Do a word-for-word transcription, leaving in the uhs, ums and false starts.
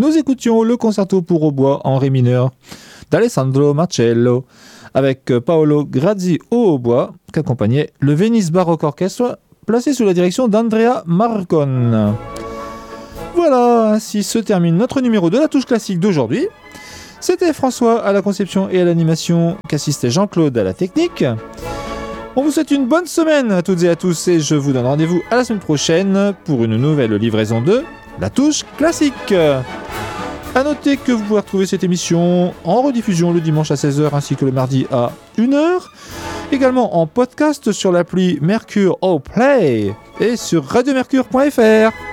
nous écoutions le concerto pour hautbois en ré mineur d'Alessandro Marcello avec Paolo Grazzi au hautbois qu'accompagnait le Venice Baroque Orchestra placé sous la direction d'Andrea Marcon. Voilà, ainsi se termine notre numéro de la touche classique d'aujourd'hui. C'était François à la conception et à l'animation, qu'assistait Jean-Claude à la technique. On vous souhaite une bonne semaine à toutes et à tous et je vous donne rendez-vous à la semaine prochaine pour une nouvelle livraison de La Touche Classique. A noter que vous pouvez retrouver cette émission en rediffusion le dimanche à seize heures ainsi que le mardi à une heure, également en podcast sur l'appli Mercure au Play et sur radio mercure point f r.